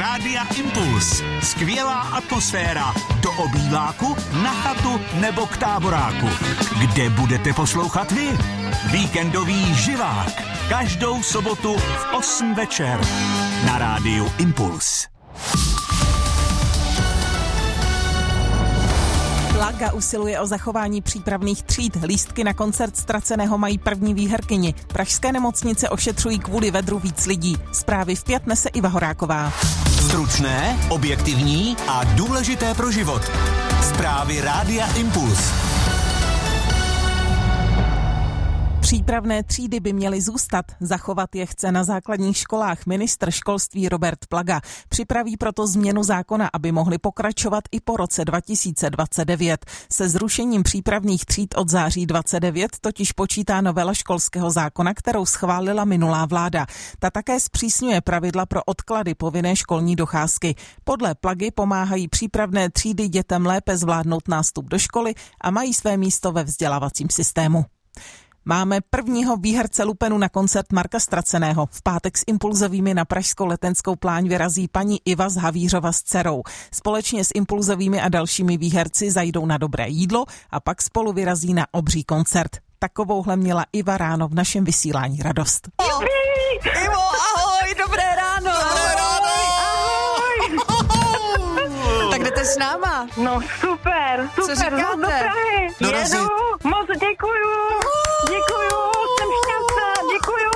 Rádia Impuls. Skvělá atmosféra. Do obýváku, na chatu nebo k táboráku. Kde budete poslouchat vy? Víkendový živák. Každou sobotu v 8 večer. Na Rádiu Impuls. Plaga usiluje o zachování přípravných tříd. Lístky na koncert Ztraceného mají první výherkyni. Pražské nemocnice ošetřují kvůli vedru víc lidí. Zprávy v 5 nese Iva Horáková. Stručné, objektivní a důležité pro život. Zprávy Rádia Impuls. Přípravné třídy by měly zůstat, zachovat je chce na základních školách ministr školství Robert Plaga. Připraví proto změnu zákona, aby mohly pokračovat i po roce 2029. Se zrušením přípravných tříd od září 29 totiž počítá novela školského zákona, kterou schválila minulá vláda. Ta také zpřísňuje pravidla pro odklady povinné školní docházky. Podle Plagy pomáhají přípravné třídy dětem lépe zvládnout nástup do školy a mají své místo ve vzdělávacím systému. Máme prvního výherce lupenu na koncert Marka Ztraceného. V pátek s Impulzovými na pražskou Letenskou pláň vyrazí paní Iva z Havířova s dcerou. Společně s Impulzovými a dalšími výherci zajdou na dobré jídlo a pak spolu vyrazí na obří koncert. Takovouhle měla Iva ráno v našem vysílání radost. Ivo, ahoj, dobré ráno. Dobré ráno. Ahoj. Tak jdete s náma. No super, Co říkáte? do Prahy. Dorazit. Jedu, moc děkuju, jsem šťastná, děkuju.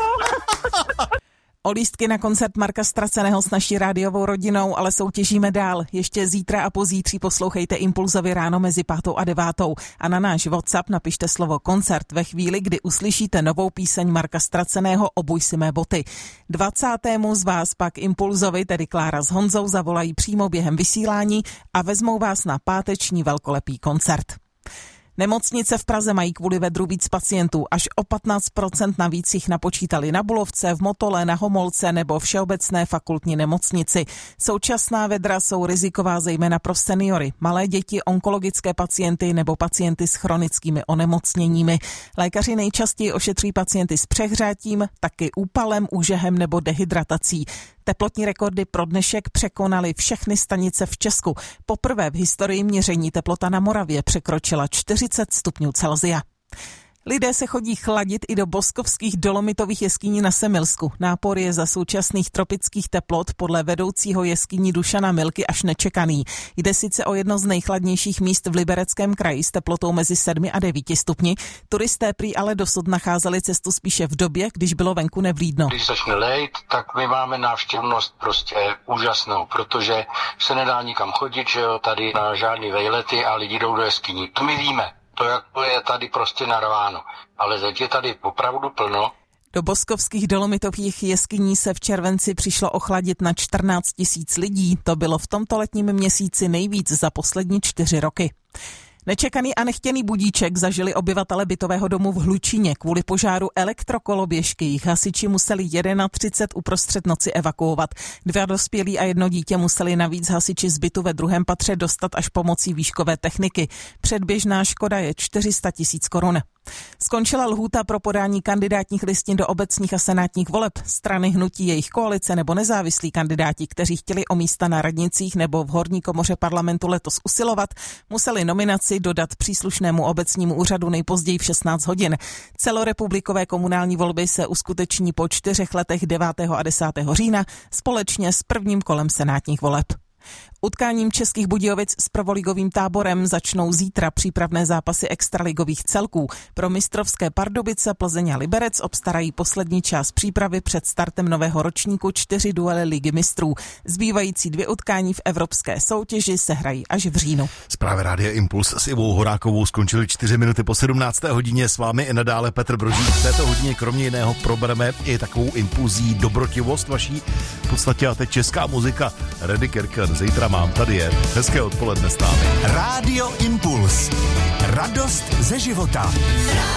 O lístky na koncert Marka Ztraceného s naší rádiovou rodinou ale soutěžíme dál. Ještě zítra a pozítří poslouchejte Impulzově ráno mezi 5. a 9. A na náš WhatsApp napište slovo koncert ve chvíli, kdy uslyšíte novou píseň Marka Ztraceného Obuj si mé boty. 20. z vás pak Impulzovi, tedy Klára s Honzou, zavolají přímo během vysílání a vezmou vás na páteční velkolepý koncert. Nemocnice v Praze mají kvůli vedru víc pacientů. Až o 15% navíc jich napočítali na Bulovce, v Motole, na Homolce nebo Všeobecné fakultní nemocnici. Současná vedra jsou riziková zejména pro seniory, malé děti, onkologické pacienty nebo pacienty s chronickými onemocněními. Lékaři nejčastěji ošetří pacienty s přehřátím, taky úpalem, úžehem nebo dehydratací. Teplotní rekordy pro dnešek překonaly všechny stanice v Česku. Poprvé v historii měření teplota na Moravě překročila 40 stupňů Celsia. Lidé se chodí chladit i do boskovských dolomitových jeskyní na Semilsku. Nápor je za současných tropických teplot podle vedoucího jeskyní Dušana Milky až nečekaný. Jde sice o jedno z nejchladnějších míst v Libereckém kraji s teplotou mezi 7 a 9 stupni. Turisté prý ale dosud nacházeli cestu spíše v době, když bylo venku nevlídno. Když začne lejt, tak my máme návštěvnost prostě úžasnou, protože se nedá nikam chodit, že jo, tady na žádný vejlety a lidi jdou do jeskyní. To my víme. To jako je tady prostě narváno, ale teď je tady opravdu plno. Do boskovských dolomitových jeskyní se v červenci přišlo ochladit na 14 000 lidí. To bylo v tomto letním měsíci nejvíc za poslední 4 roky. Nečekaný a nechtěný budíček zažili obyvatele bytového domu v Hlučíně. Kvůli požáru elektrokoloběžky jich hasiči museli 31 uprostřed noci evakuovat. 2 dospělí a 1 dítě museli navíc hasiči z bytu ve 2. patře dostat až pomocí výškové techniky. Předběžná škoda je 400 000 korun. Skončila lhůta pro podání kandidátních listin do obecních a senátních voleb. Strany, hnutí, jejich koalice nebo nezávislí kandidáti, kteří chtěli o místa na radnicích nebo v horní komoře parlamentu letos usilovat, museli nominaci dodat příslušnému obecnímu úřadu nejpozději v 16 hodin. Celorepublikové komunální volby se uskuteční po 4 letech 9. a 10. října společně s prvním kolem senátních voleb. Utkáním Českých Budějovic s prvoligovým Táborem začnou zítra přípravné zápasy extraligových celků. Pro mistrovské Pardubice, Plzeň a Liberec obstarají poslední část přípravy před startem nového ročníku 4 duely Ligy mistrů. Zbývající 2 utkání v evropské soutěži se hrají až v říjnu. Zprávy Rádia Impuls s Ivou Horákovou skončily 4 minuty po 17. hodině. S vámi i nadále Petr Brožík. V této hodině kromě jiného probereme i takovou impulzí dobrotivost vaší. V podstatě a teď česká muzika. Reddy Kirken, zítra mám, tady je. Hezké odpoledne s námi. Rádio Impuls. Radost ze života.